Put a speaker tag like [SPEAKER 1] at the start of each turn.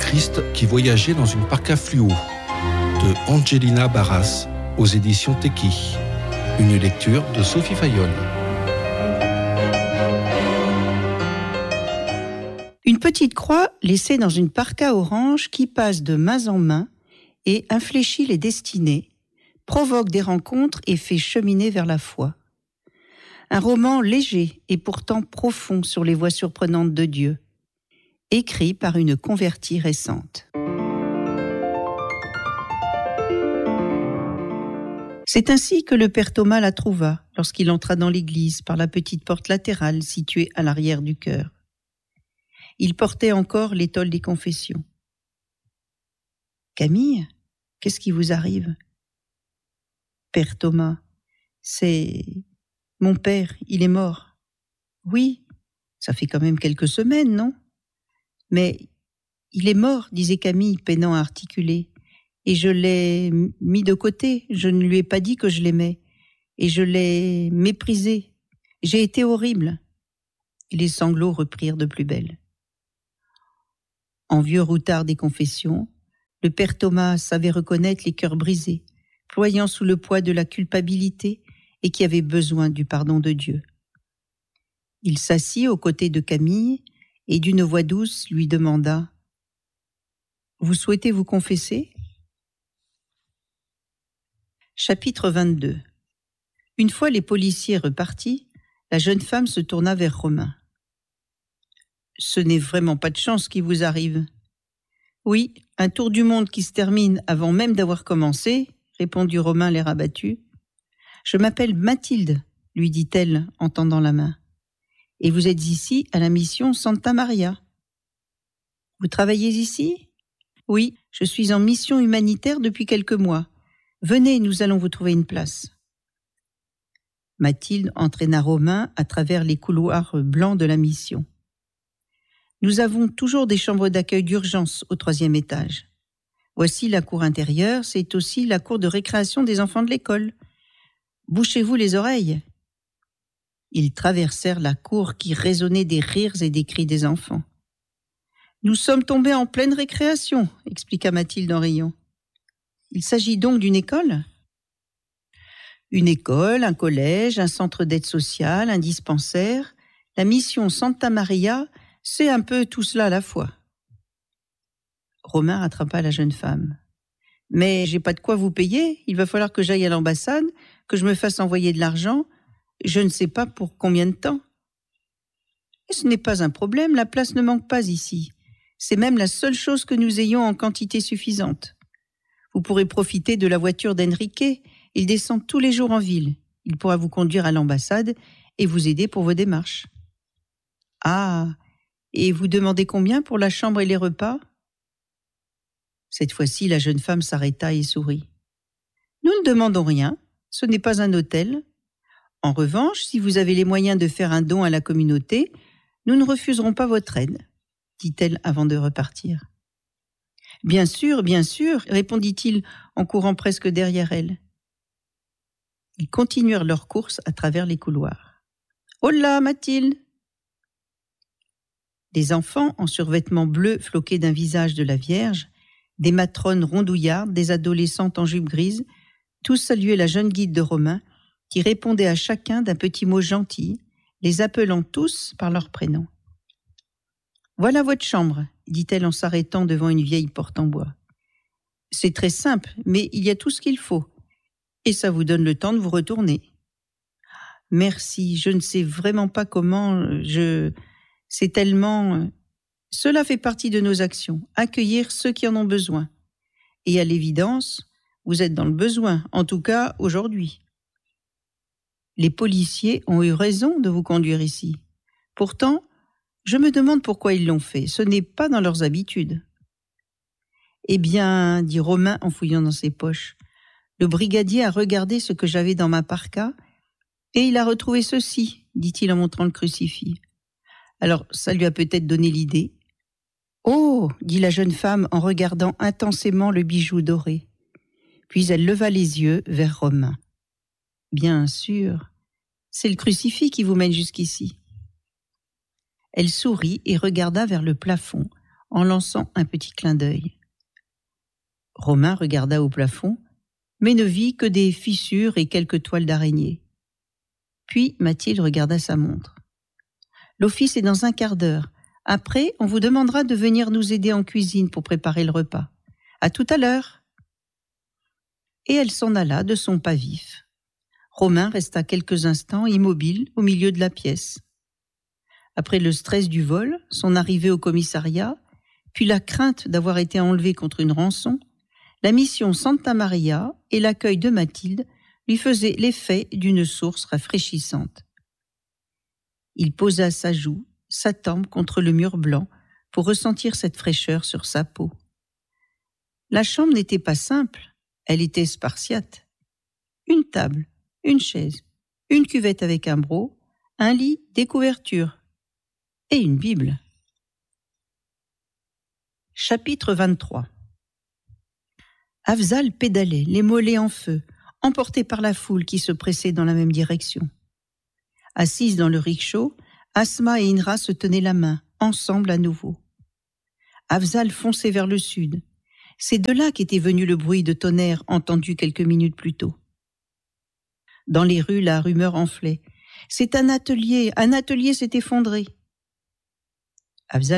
[SPEAKER 1] Christ qui voyageait dans une parka fluo de Angelina Barras aux éditions Teki. Une lecture de Sophie Fayolle.
[SPEAKER 2] Une petite croix laissée dans une parka orange qui passe de main en main et infléchit les destinées, provoque des rencontres et fait cheminer vers la foi. Un roman léger et pourtant profond sur les voies surprenantes de Dieu, écrit par une convertie récente. C'est ainsi que le père Thomas la trouva lorsqu'il entra dans l'église par la petite porte latérale située à l'arrière du chœur. Il portait encore l'étole des confessions. « Camille, qu'est-ce qui vous arrive ?»« Père Thomas, c'est... mon père, il est mort. »« Oui, ça fait quand même quelques semaines, non ? » ?»« Mais il est mort, disait Camille, peinant à articuler. Et je l'ai mis de côté, je ne lui ai pas dit que je l'aimais. Et je l'ai méprisé. J'ai été horrible. » Et les sanglots reprirent de plus belle. En vieux routard des confessions, le père Thomas savait reconnaître les cœurs brisés, ployant sous le poids de la culpabilité et qui avaient besoin du pardon de Dieu. Il s'assit aux côtés de Camille et d'une voix douce lui demanda « Vous souhaitez vous confesser ?» Chapitre 22. Une fois les policiers repartis, la jeune femme se tourna vers Romain. « Ce n'est vraiment pas de chance qui vous arrive. »« Oui, un tour du monde qui se termine avant même d'avoir commencé, » répondit Romain l'air abattu. « Je m'appelle Mathilde, » lui dit-elle en tendant la main. « Et vous êtes ici à la mission Santa Maria. »« Vous travaillez ici ?»« Oui, je suis en mission humanitaire depuis quelques mois. Venez, nous allons vous trouver une place. » Mathilde entraîna Romain à travers les couloirs blancs de la mission. « Nous avons toujours des chambres d'accueil d'urgence au 3e étage. Voici la cour intérieure, c'est aussi la cour de récréation des enfants de l'école. Bouchez-vous les oreilles. » Ils traversèrent la cour qui résonnait des rires et des cris des enfants. « Nous sommes tombés en pleine récréation, » expliqua Mathilde en riant. « Il s'agit donc d'une école ? » Une école, un collège, un centre d'aide sociale, un dispensaire. La mission Santa Maria, c'est un peu tout cela à la fois. Romain rattrapa la jeune femme. « Mais j'ai pas de quoi vous payer, il va falloir que j'aille à l'ambassade, que je me fasse envoyer de l'argent, je ne sais pas pour combien de temps. » Et ce n'est pas un problème, la place ne manque pas ici. C'est même la seule chose que nous ayons en quantité suffisante. Vous pourrez profiter de la voiture d'Enrique, il descend tous les jours en ville. Il pourra vous conduire à l'ambassade et vous aider pour vos démarches. « Ah, et vous demandez combien pour la chambre et les repas ?» Cette fois-ci, la jeune femme s'arrêta et sourit. « Nous ne demandons rien, ce n'est pas un hôtel. En revanche, si vous avez les moyens de faire un don à la communauté, nous ne refuserons pas votre aide, » dit-elle avant de repartir. « Bien sûr, répondit-il en courant presque derrière elle. Ils continuèrent leur course à travers les couloirs. « Hola, Mathilde !» Des enfants en survêtements bleus floqués d'un visage de la Vierge, des matrones rondouillardes, des adolescentes en jupe grise, tous saluaient la jeune guide de Romain, qui répondait à chacun d'un petit mot gentil, les appelant tous par leur prénom. « Voilà votre chambre, » dit-elle en s'arrêtant devant une vieille porte en bois. « C'est très simple, mais il y a tout ce qu'il faut, et ça vous donne le temps de vous retourner. »« Merci, je ne sais vraiment pas comment, c'est tellement... » Cela fait partie de nos actions, accueillir ceux qui en ont besoin. Et à l'évidence, vous êtes dans le besoin, en tout cas aujourd'hui. Les policiers ont eu raison de vous conduire ici. Pourtant, je me demande pourquoi ils l'ont fait. Ce n'est pas dans leurs habitudes. Eh bien, dit Romain en fouillant dans ses poches, le brigadier a regardé ce que j'avais dans ma parka et il a retrouvé ceci, dit-il en montrant le crucifix. Alors, ça lui a peut-être donné l'idée. « Oh !» dit la jeune femme en regardant intensément le bijou doré. Puis elle leva les yeux vers Romain. « Bien sûr, c'est le crucifix qui vous mène jusqu'ici. » Elle sourit et regarda vers le plafond en lançant un petit clin d'œil. Romain regarda au plafond, mais ne vit que des fissures et quelques toiles d'araignée. Puis Mathilde regarda sa montre. « L'office est dans un quart d'heure. Après, on vous demandera de venir nous aider en cuisine pour préparer le repas. À tout à l'heure !» Et elle s'en alla de son pas vif. Romain resta quelques instants immobile au milieu de la pièce. Après le stress du vol, son arrivée au commissariat, puis la crainte d'avoir été enlevé contre une rançon, la mission Santa Maria et l'accueil de Mathilde lui faisaient l'effet d'une source rafraîchissante. Il posa sa joue, sa tempe contre le mur blanc pour ressentir cette fraîcheur sur sa peau. La chambre n'était pas simple, elle était spartiate. Une table, une chaise, une cuvette avec un broc, un lit, des couvertures et une Bible. Chapitre 23. Afzal pédalait, les mollets en feu, emporté par la foule qui se pressait dans la même direction. Assises dans le rickshaw, Asma et Inra se tenaient la main, ensemble à nouveau. Afzal fonçait vers le sud. C'est de là qu'était venu le bruit de tonnerre entendu quelques minutes plus tôt. Dans les rues, la rumeur enflait. « C'est un atelier s'est effondré !» Afzal